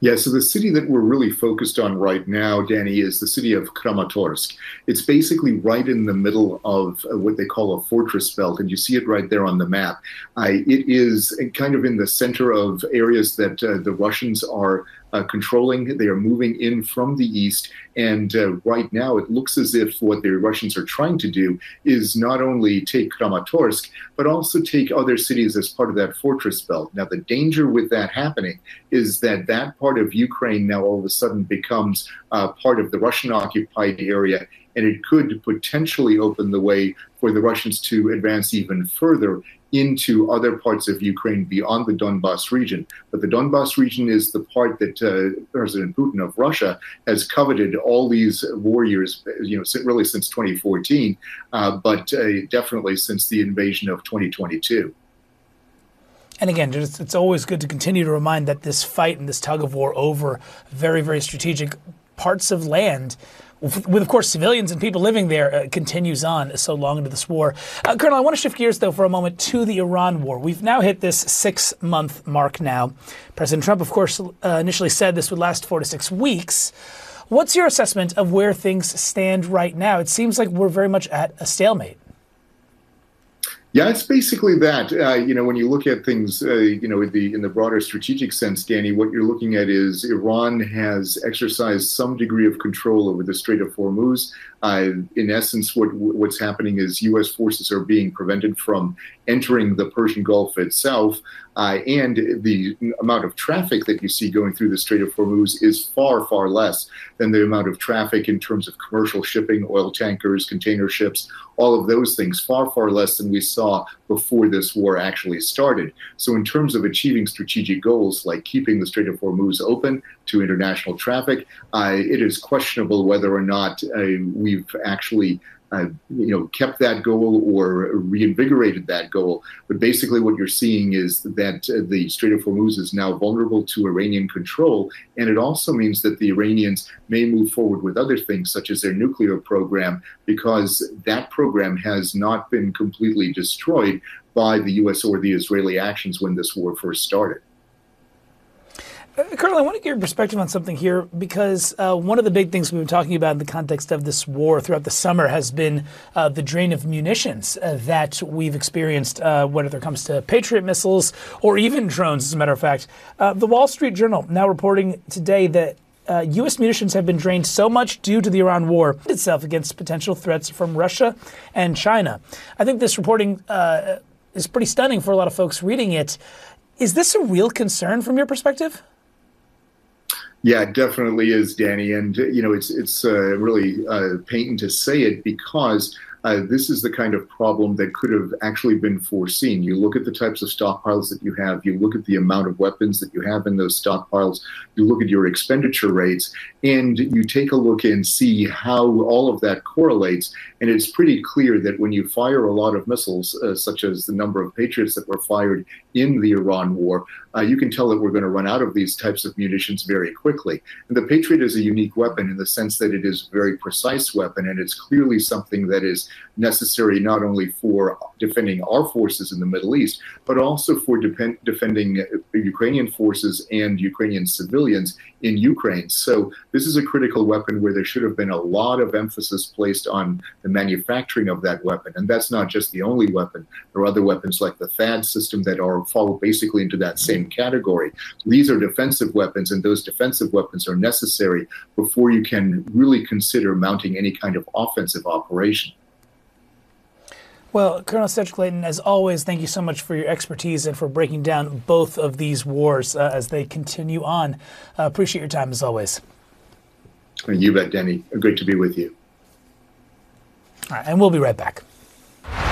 Yeah, so the city that we're really focused on right now, Danny, is the city of Kramatorsk. It's basically right in the middle of what they call a fortress belt, and you see it right there on the map. It is kind of in the center of areas that the Russians are controlling. They are moving in from the east, and right now it looks as if what the Russians are trying to do is not only take Kramatorsk, but also take other cities as part of that fortress belt. Now, the danger with that happening is that that part of Ukraine now all of a sudden becomes part of the Russian-occupied area, and it could potentially open the way for the Russians to advance even further into other parts of Ukraine beyond the Donbas region. But the Donbas region is the part that President Putin of Russia has coveted all these warriors, really since 2014, but definitely since the invasion of 2022. And again, it's always good to continue to remind that this fight and this tug of war over very, very strategic parts of land, with, of course, civilians and people living there, continues on so long into this war. Colonel, I want to shift gears, though, for a moment to the Iran war. We've now hit this 6-month mark now. President Trump, of course, initially said this would last 4 to 6 weeks. What's your assessment of where things stand right now? It seems like we're very much at a stalemate. Yeah, it's basically that. When you look at things, in the broader strategic sense, Danny, what you're looking at is Iran has exercised some degree of control over the Strait of Hormuz. In essence, what's happening is U.S. forces are being prevented from entering the Persian Gulf itself, and the amount of traffic that you see going through the Strait of Hormuz is far, far less than the amount of traffic in terms of commercial shipping, oil tankers, container ships, all of those things, far, far less than we saw before this war actually started. So in terms of achieving strategic goals like keeping the Strait of Hormuz open to international traffic, it is questionable whether or not we've actually kept that goal or reinvigorated that goal. But basically what you're seeing is that the Strait of Hormuz is now vulnerable to Iranian control. And it also means that the Iranians may move forward with other things, such as their nuclear program, because that program has not been completely destroyed by the U.S. or the Israeli actions when this war first started. Colonel, I want to get your perspective on something here, because one of the big things we've been talking about in the context of this war throughout the summer has been the drain of munitions that we've experienced, whether it comes to Patriot missiles or even drones, as a matter of fact. The Wall Street Journal now reporting today that U.S. munitions have been drained so much due to the Iran war itself against potential threats from Russia and China. I think this reporting is pretty stunning for a lot of folks reading it. Is this a real concern from your perspective? Yeah, it definitely is, Danny. And, it's really painful to say it, because this is the kind of problem that could have actually been foreseen. You look at the types of stockpiles that you have, you look at the amount of weapons that you have in those stockpiles, you look at your expenditure rates, and you take a look and see how all of that correlates. And it's pretty clear that when you fire a lot of missiles, such as the number of Patriots that were fired in the Iran war, you can tell that we're going to run out of these types of munitions very quickly. And the Patriot is a unique weapon in the sense that it is a very precise weapon, and it's clearly something that is necessary not only for defending our forces in the Middle East, but also for defending Ukrainian forces and Ukrainian civilians in Ukraine. So this is a critical weapon where there should have been a lot of emphasis placed on the manufacturing of that weapon. And that's not just the only weapon. There are other weapons like the THAAD system that fall basically into that same category. These are defensive weapons, and those defensive weapons are necessary before you can really consider mounting any kind of offensive operation. Well, Colonel Cedric Leighton, as always, thank you so much for your expertise and for breaking down both of these wars as they continue on. Appreciate your time, as always. You bet, Danny. Great to be with you. All right, and we'll be right back.